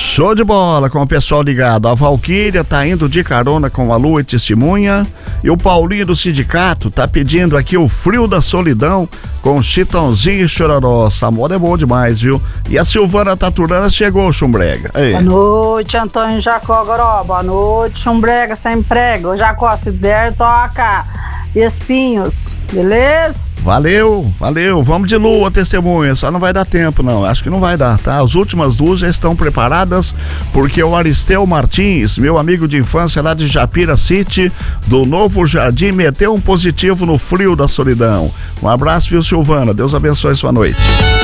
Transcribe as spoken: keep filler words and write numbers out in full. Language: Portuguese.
Show de bola com o pessoal ligado. A Valquíria tá indo de carona com a Lua e Testemunha. E o Paulinho do Sindicato tá pedindo aqui o Frio da Solidão com Chitãozinho e Chororó. Essa moda é boa demais, viu? E a Silvana Taturana chegou, Chumbrega. Aí. Boa noite, Antônio Jacó Goró. Boa noite, Chumbrega sem prego. Jacó, se der, toca Espinhos, beleza? Valeu, valeu. Vamos de Lua, Testemunha. Só não vai dar tempo, não. Acho que não vai dar, tá? As últimas duas já estão preparadas, porque o Aristeu Martins, meu amigo de infância lá de Japira City, do Novo Jardim, meteu um positivo no Frio da Solidão. Um abraço, viu, Silvana? Deus abençoe sua noite.